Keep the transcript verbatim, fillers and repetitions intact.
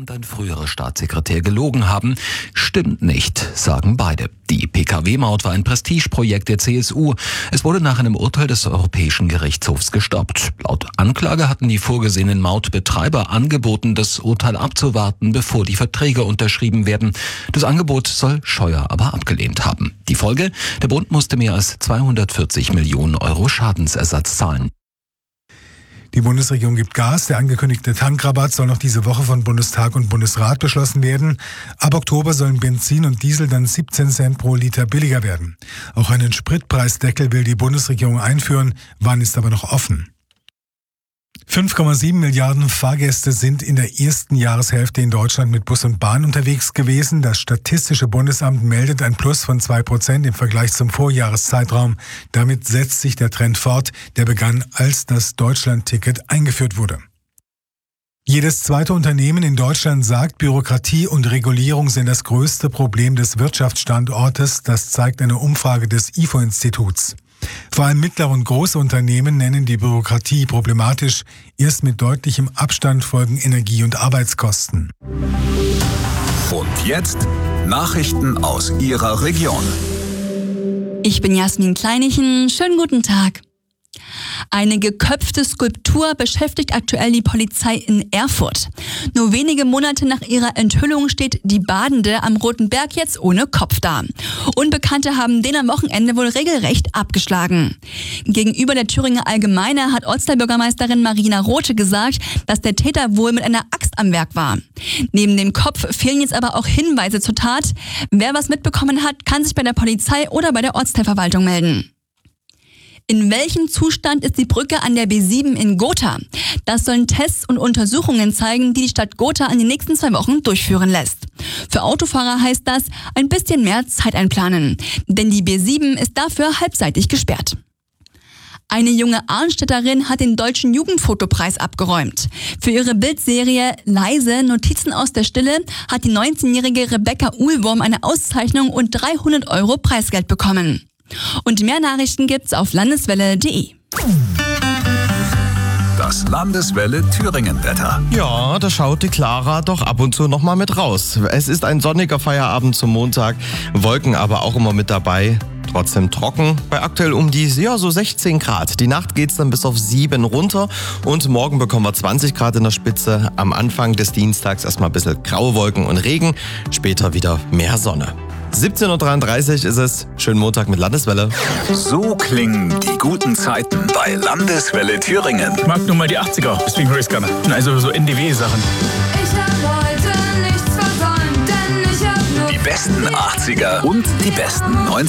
und ein früherer Staatssekretär gelogen haben, stimmt nicht, sagen beide. Die P K W-Maut war ein Prestigeprojekt der C S U. Es wurde nach einem Urteil des Europäischen Gerichtshofs gestoppt. Laut Anklage hatten die vorgesehenen Mautbetreiber angeboten, das Urteil abzuwarten, bevor die Verträge unterschrieben werden. Das Angebot soll Scheuer aber abgelehnt haben. Die Folge? Der Bund musste mehr als zweihundertvierzig Millionen Euro Schadensersatz zahlen. Die Bundesregierung gibt Gas. Der angekündigte Tankrabatt soll noch diese Woche von Bundestag und Bundesrat beschlossen werden. Ab Oktober sollen Benzin und Diesel dann siebzehn Cent pro Liter billiger werden. Auch einen Spritpreisdeckel will die Bundesregierung einführen. Wann ist aber noch offen. fünf Komma sieben Milliarden Fahrgäste sind in der ersten Jahreshälfte in Deutschland mit Bus und Bahn unterwegs gewesen. Das Statistische Bundesamt meldet ein Plus von zwei Prozent im Vergleich zum Vorjahreszeitraum. Damit setzt sich der Trend fort, der begann, als das Deutschland-Ticket eingeführt wurde. Jedes zweite Unternehmen in Deutschland sagt, Bürokratie und Regulierung sind das größte Problem des Wirtschaftsstandortes. Das zeigt eine Umfrage des I F O-Instituts. Vor allem mittlere und große Unternehmen nennen die Bürokratie problematisch. Erst mit deutlichem Abstand folgen Energie- und Arbeitskosten. Und jetzt Nachrichten aus Ihrer Region. Ich bin Jasmin Kleinichen. Schönen guten Tag. Eine geköpfte Skulptur beschäftigt aktuell die Polizei in Erfurt. Nur wenige Monate nach ihrer Enthüllung steht die Badende am Roten Berg jetzt ohne Kopf da. Unbekannte haben den am Wochenende wohl regelrecht abgeschlagen. Gegenüber der Thüringer Allgemeine hat Ortsteilbürgermeisterin Marina Rothe gesagt, dass der Täter wohl mit einer Axt am Werk war. Neben dem Kopf fehlen jetzt aber auch Hinweise zur Tat. Wer was mitbekommen hat, kann sich bei der Polizei oder bei der Ortsteilverwaltung melden. In welchem Zustand ist die Brücke an der B sieben in Gotha? Das sollen Tests und Untersuchungen zeigen, die die Stadt Gotha in den nächsten zwei Wochen durchführen lässt. Für Autofahrer heißt das, ein bisschen mehr Zeit einplanen. Denn die B sieben ist dafür halbseitig gesperrt. Eine junge Arnstädterin hat den Deutschen Jugendfotopreis abgeräumt. Für ihre Bildserie Leise, Notizen aus der Stille hat die neunzehnjährige Rebecca Uhlwurm eine Auszeichnung und dreihundert Euro Preisgeld bekommen. Und mehr Nachrichten gibt's auf landeswelle punkt de. Das Landeswelle Thüringen-Wetter. Ja, da schaut die Clara doch ab und zu noch mal mit raus. Es ist ein sonniger Feierabend zum Montag, Wolken aber auch immer mit dabei. Trotzdem trocken, bei aktuell um die ja, so sechzehn Grad. Die Nacht geht's dann bis auf sieben runter und morgen bekommen wir zwanzig Grad in der Spitze. Am Anfang des Dienstags erstmal ein bisschen graue Wolken und Regen, später wieder mehr Sonne. siebzehn Uhr dreiunddreißig ist es. Schönen Montag mit Landeswelle. So klingen die guten Zeiten bei Landeswelle Thüringen. Ich mag nur mal die achtziger, deswegen höre ich es gerne. Also so N D W-Sachen. Ich hab heute nichts versäumt, denn ich hab nur Die besten achtziger und die besten neunziger.